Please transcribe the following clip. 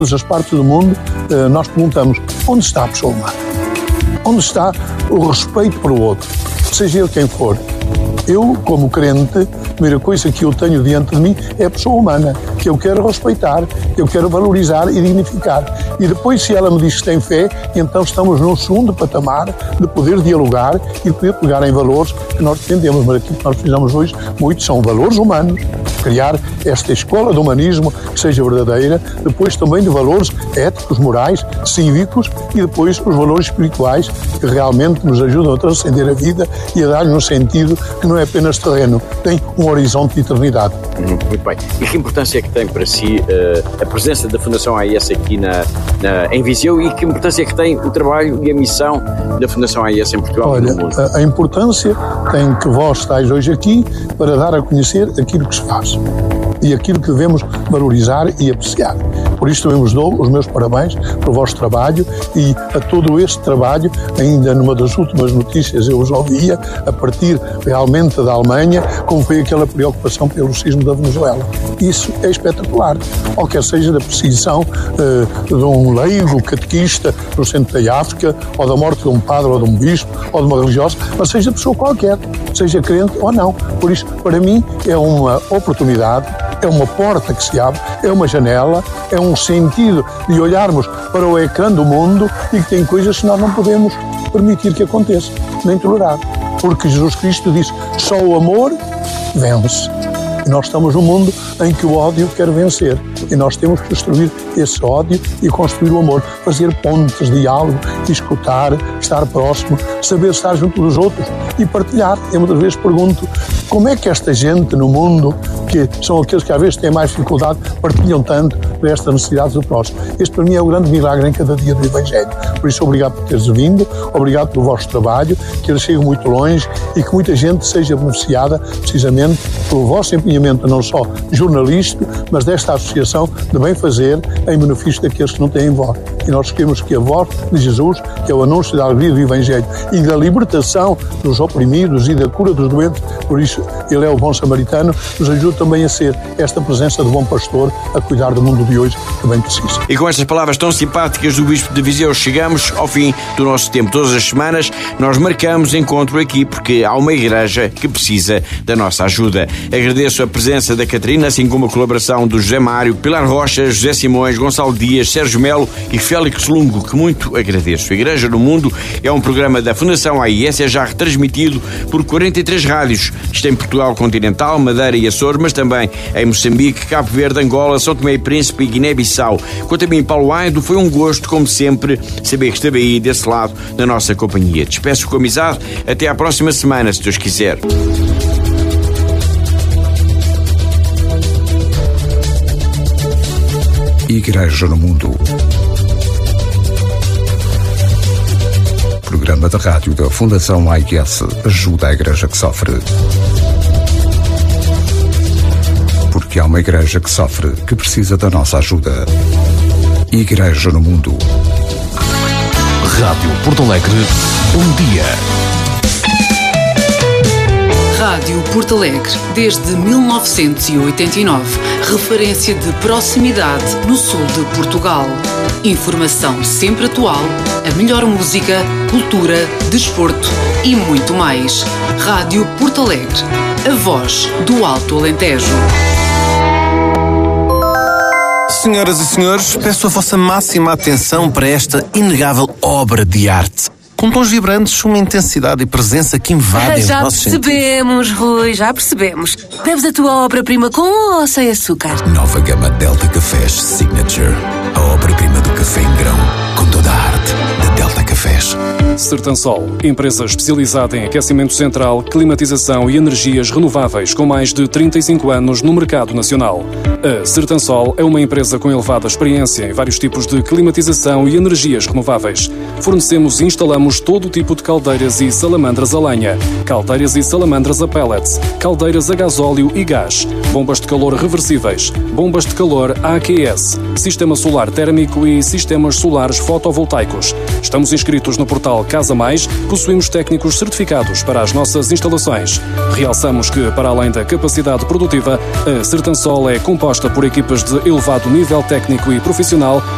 todas as partes do mundo, nós perguntamos: onde está a pessoa humana? Onde está o respeito para o outro? Seja ele quem for. Eu, como crente, a primeira coisa que eu tenho diante de mim é a pessoa humana, que eu quero respeitar, que eu quero valorizar e dignificar. E depois, se ela me diz que tem fé, então estamos num segundo patamar de poder dialogar e de poder pegar em valores que nós defendemos. Mas aquilo que nós precisamos hoje muito são valores humanos. Criar esta escola do humanismo que seja verdadeira, depois também de valores éticos, morais, cívicos e depois os valores espirituais que realmente nos ajudam a transcender a vida e a dar-lhe um sentido que não é apenas terreno, tem um horizonte de eternidade. Muito bem. E que importância é que tem para si a presença da Fundação AIS aqui em Viseu, e que importância é que tem o trabalho e a missão da Fundação AIS em Portugal? Olha, a importância tem que vós estáis hoje aqui para dar a conhecer aquilo que se faz e aquilo que devemos valorizar e apreciar. Por isso também vos dou os meus parabéns pelo vosso trabalho e a todo este trabalho. Ainda numa das últimas notícias eu os ouvia, a partir realmente da Alemanha, como foi aquela preocupação pelo sismo da Venezuela. Isso é espetacular. Ou quer seja da perseguição de um leigo catequista no centro da África, ou da morte de um padre ou de um bispo, ou de uma religiosa, mas seja pessoa qualquer, seja crente ou não. Por isso, para mim, é uma oportunidade, é uma porta que se abre, é uma janela, é um sentido de olharmos para o ecrã do mundo e que tem coisas que nós não podemos permitir que aconteça, nem tolerar. Porque Jesus Cristo disse: só o amor vence. E nós estamos num mundo em que o ódio quer vencer. E nós temos que destruir esse ódio e construir o amor. Fazer pontes, diálogo, escutar, estar próximo, saber estar junto dos outros e partilhar. Eu muitas vezes pergunto: como é que esta gente no mundo, que são aqueles que às vezes têm mais dificuldade, partilham tanto por estas necessidades do próximo? Este para mim é o grande milagre em cada dia do Evangelho. Por isso, obrigado por teres vindo, obrigado pelo vosso trabalho, que ele chegue muito longe e que muita gente seja beneficiada precisamente pelo vosso empenhamento, não só jornalístico, mas desta associação de bem-fazer em benefício daqueles que não têm voz. E nós queremos que a voz de Jesus, que é o anúncio da alegria do Evangelho e da libertação dos oprimidos e da cura dos doentes, por isso ele é o bom samaritano, nos ajuda também a ser esta presença de bom pastor a cuidar do mundo de hoje que bem precisa. E com estas palavras tão simpáticas do Bispo de Viseu, chegamos ao fim do nosso tempo. Todas as semanas nós marcamos encontro aqui porque há uma igreja que precisa da nossa ajuda. Agradeço a presença da Catarina, assim como a colaboração do José Mário, Pilar Rocha, José Simões, Gonçalo Dias, Sérgio Melo e Félix Lungo, que muito agradeço. A Igreja no Mundo é um programa da Fundação AIS, é já retransmitido por 43 rádios. Isto em Portugal continental, Madeira e Açores, mas também em Moçambique, Cabo Verde, Angola, São Tomé e Príncipe e Guiné-Bissau. Quanto a mim, Paulo Aido, foi um gosto, como sempre, saber que esteve aí desse lado da nossa companhia. Despeço com amizade. Até à próxima semana, se Deus quiser. Igreja no Mundo. Programa da rádio da Fundação AIS ajuda a igreja que sofre. Porque há uma igreja que sofre, que precisa da nossa ajuda. Igreja no Mundo. Rádio Porto Alegre, bom dia. Rádio Porto Alegre, desde 1989, referência de proximidade no sul de Portugal. Informação sempre atual, a melhor música, cultura, desporto e muito mais. Rádio Porto Alegre, a voz do Alto Alentejo. Senhoras e senhores, peço a vossa máxima atenção para esta inegável obra de arte. Com tons vibrantes, uma intensidade e presença que invadem os nossos sentidos. Já percebemos, Rui, já percebemos. Bebes a tua obra-prima com ou sem açúcar? Nova gama Delta Cafés Signature. A obra-prima do café em grão, com toda a arte da Delta Cafés. Sertansol, empresa especializada em aquecimento central, climatização e energias renováveis com mais de 35 anos no mercado nacional. A Sertansol é uma empresa com elevada experiência em vários tipos de climatização e energias renováveis. Fornecemos e instalamos todo o tipo de caldeiras e salamandras a lenha, caldeiras e salamandras a pellets, caldeiras a gasóleo e gás, bombas de calor reversíveis, bombas de calor AQS, sistema solar térmico e sistemas solares fotovoltaicos. Estamos inscritos no portal Casa Mais, possuímos técnicos certificados para as nossas instalações. Realçamos que, para além da capacidade produtiva, a Sertansol é composta por equipas de elevado nível técnico e profissional